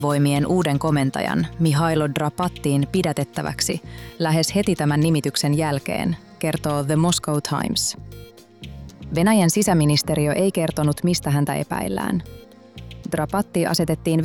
voimien uuden komentajan Mihailo Drapattiin pidätettäväksi lähes heti tämän nimityksen jälkeen, kertoo The Moscow Times. Venäjän sisäministeriö ei kertonut, mistä häntä epäillään. Drapatti asetettiin